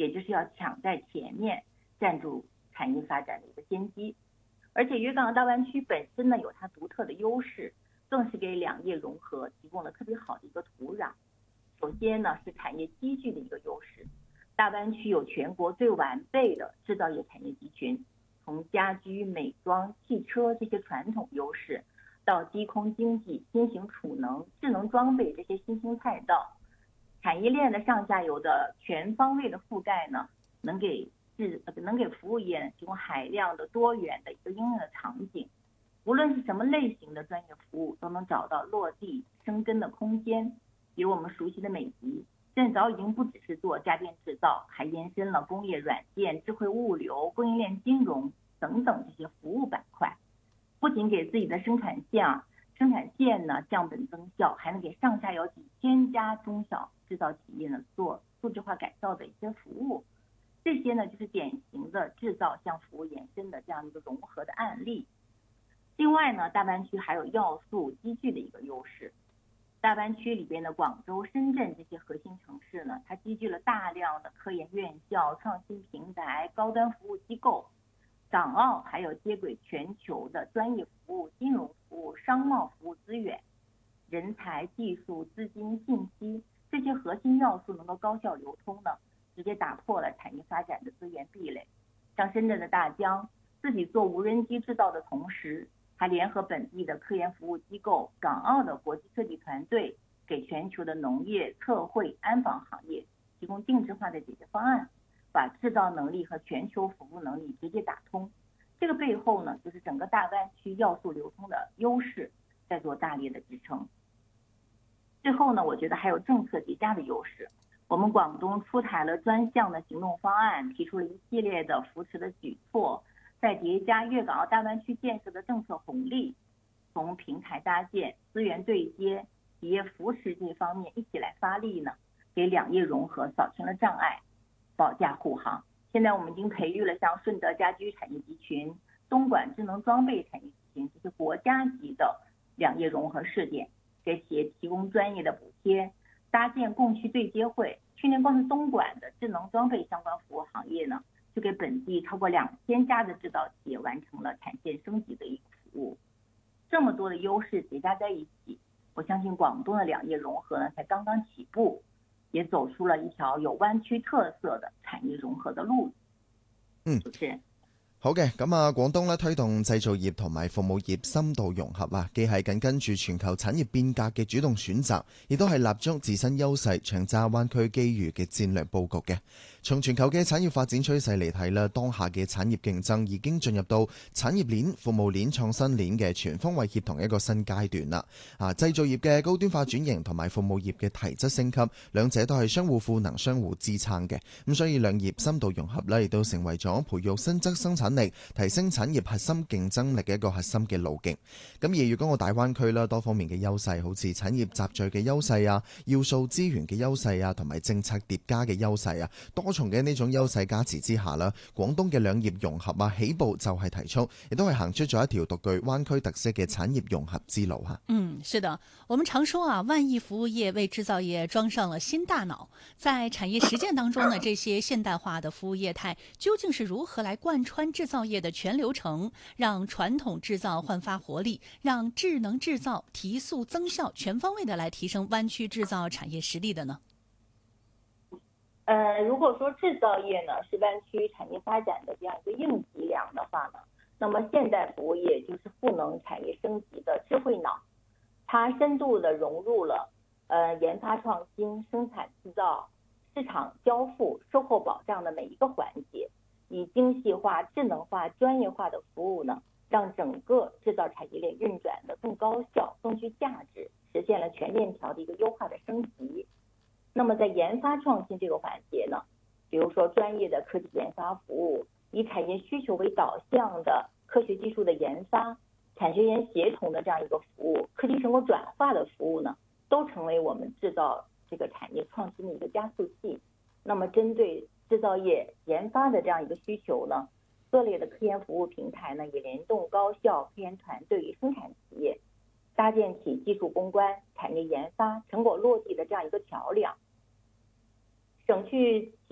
也就是要抢在前面，占住产业发展的一个先机。而且粤港澳大湾区本身呢有它独特的优势，更是给两业融合提供了特别好的一个土壤。首先呢是产业集聚的一个优势，大湾区有全国最完备的制造业产业集群，从家居、美妆、汽车这些传统优势，到低空经济、新型储能、智能装备这些新兴赛道，产业链的上下游的全方位的覆盖呢，能给服务业提供海量的多元的一个应用的场景。无论是什么类型的专业服务，都能找到落地生根的空间。比如我们熟悉的美的，现在早已经不只是做家电制造，还延伸了工业软件、智慧物流、供应链金融等等这些服务板块。不仅给自己的生产线呢降本增效，还能给上下游几千家中小制造企业呢做数字化改造的一些服务。这些呢就是典型的制造向服务延伸的这样一个融合的案例。另外呢，大湾区还有要素集聚的一个优势。大湾区里边的广州、深圳这些核心城市呢，它集聚了大量的科研院校、创新平台、高端服务机构。港澳还有接轨全球的专业服务、金融服务、商贸服务资源，人才、技术、资金、信息这些核心要素能够高效流通呢，直接打破了产业发展的资源壁垒。像深圳的大疆，自己做无人机制造的同时，还联合本地的科研服务机构、港澳的国际设计团队，给全球的农业、测绘、安防行业提供定制化的解决方案，把制造能力和全球服务能力直接打通。这个背后呢，就是整个大湾区要素流通的优势在做大力的支撑。最后呢，我觉得还有政策叠加的优势。我们广东出台了专项的行动方案，提出了一系列的扶持的举措，再叠加粤港澳大湾区建设的政策红利，从平台搭建、资源对接、企业扶持这方面一起来发力呢，给两业融合扫清了障碍，保驾护航。现在我们已经培育了像顺德家居产业集群、东莞智能装备产业集群这些国家级的两业融合试点，给企业提供专业的补贴，搭建供需对接会。去年光是东莞的智能装备相关服务行业呢，就给本地超过2000家的制造企业完成了产线升级的一个服务。这么多的优势叠加在一起，我相信广东的两业融合呢才刚刚起步，也走出了一条有灣區特色的產業融合的路。主持人。 好嘅，咁啊，廣東咧推動製造業同埋服務業深度融合啊，既係緊跟住全球產業變革嘅主動選擇，亦都係立足自身優勢，長揸灣區機遇嘅戰略佈局嘅。從全球嘅產業發展趨勢嚟睇啦，當下嘅產業競爭已經進入到產業鏈、服務鏈、創新鏈嘅全方位協同一個新階段啦。製造業嘅高端化轉型同埋服務業嘅提質升級，兩者都係相互賦能、相互支撐嘅。咁所以兩業深度融合咧，亦都成為咗培育新增生產力、提升產業核心競爭力嘅一個核心嘅路徑。咁而粵港澳大灣區啦，多方面嘅優勢，好似產業集聚嘅優勢啊、要素資源嘅優勢啊，同埋政策疊加嘅優勢啊，多重嘅呢種優勢加持之下啦，廣東嘅兩業融合啊，起步就係提速，亦都係行出咗一條獨具灣區特色嘅產業融合之路哈。 是的，我們常說啊，萬億服務業為製造業裝上了新大腦。在產業實踐當中呢，這些現代化的服務業態究竟是如何來貫穿製造業的全流程，讓傳統製造煥發活力，讓智能製造提速增效，全方位的來提升灣區製造產業實力的呢？ 如果說製造業呢是灣區產業發展的這樣一個硬脊梁的話呢，那麼現代服務業就是賦能產業升級的智慧腦，它深度的融入了研發創新、生產製造、市場交付、售後保障的每一個環節，以精細化、智能化、專業化的服務呢，讓整個製造產業鏈運轉的更高效、更具價值，實現了全鏈條的一個優化的升級。那麼在研發創新這個環節呢，比如說專業的科技研發服務，以產業需求為導向的科學技術的研發、產學研協同的這樣一個服務，科技成果轉化的服務呢，都成為我們製造這個產業創新的一個加速器。那麼針對製造業研發的這樣一個需求呢，各類的科研服務平台呢，也聯動高校科研團隊與生產企業，搭建起技術攻關、產業研發成果落地的這樣一個橋樑，省去